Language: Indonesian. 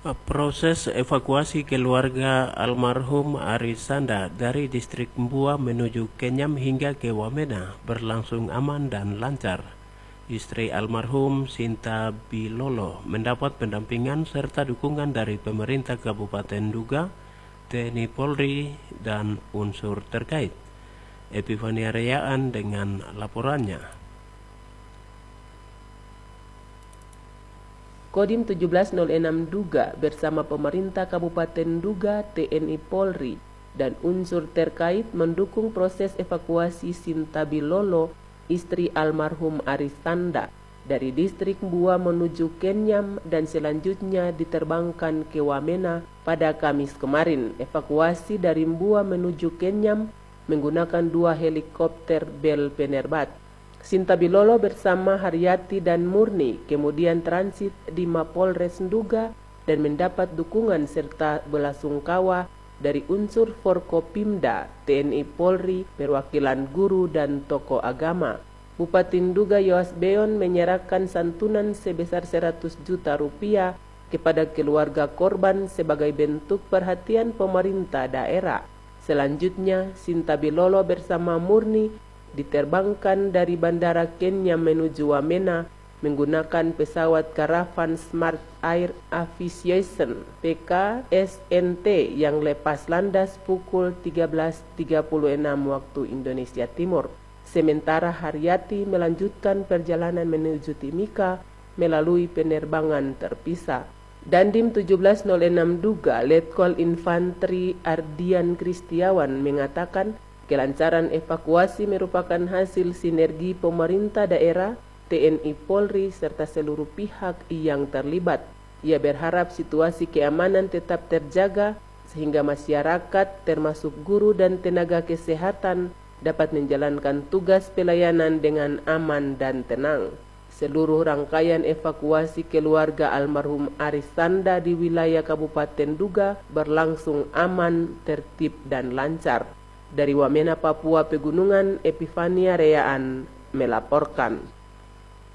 Proses evakuasi keluarga almarhum Arisanda dari distrik Mbua menuju Kenyam hingga ke Wamena berlangsung aman dan lancar. Istri almarhum Sinta Bilolo mendapat pendampingan serta dukungan dari pemerintah Kabupaten Duga, TNI Polri, dan unsur terkait. Epifania Rayaan dengan laporannya. Kodim 1706 Duga bersama pemerintah Kabupaten Duga, TNI Polri, dan unsur terkait mendukung proses evakuasi Sinta Bilolo, istri almarhum Arisanda, dari distrik Mbua menuju Kenyam dan selanjutnya diterbangkan ke Wamena pada Kamis kemarin. Evakuasi dari Mbua menuju Kenyam menggunakan 2 helikopter Bell Penerbat. Sinta Bilolo bersama Haryati dan Murni kemudian transit di Mapolres Nduga dan mendapat dukungan serta belasungkawa dari unsur Forkopimda, TNI Polri, perwakilan guru dan tokoh agama. Bupati Nduga Yoas Beon menyerahkan santunan sebesar 100 juta rupiah kepada keluarga korban sebagai bentuk perhatian pemerintah daerah. Selanjutnya, Sinta Bilolo bersama Murni diterbangkan dari Bandara Kenyam menuju Wamena menggunakan pesawat Caravan Smart Air Aviation PKSNT yang lepas landas pukul 13.36 waktu Indonesia Timur. Sementara Haryati melanjutkan perjalanan menuju Timika melalui penerbangan terpisah. Dandim 1706 Duga, Letkol Infanteri Ardian Kristiawan mengatakan kelancaran evakuasi merupakan hasil sinergi pemerintah daerah, TNI Polri, serta seluruh pihak yang terlibat. Ia berharap situasi keamanan tetap terjaga sehingga masyarakat termasuk guru dan tenaga kesehatan dapat menjalankan tugas pelayanan dengan aman dan tenang. Seluruh rangkaian evakuasi keluarga almarhum Arisanda di wilayah Kabupaten Duga berlangsung aman, tertib, dan lancar. Dari Wamena, Papua Pegunungan, Epifania Rayaan melaporkan.